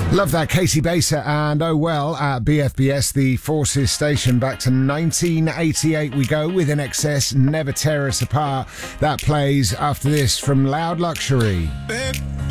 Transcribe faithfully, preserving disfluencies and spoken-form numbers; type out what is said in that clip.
Love that, Casey Baser and Oh Well at B F B S, the Forces station. Back to nineteen eighty-eight we go with In Excess, Never Tear Us Apart. That plays after this from Loud Luxury.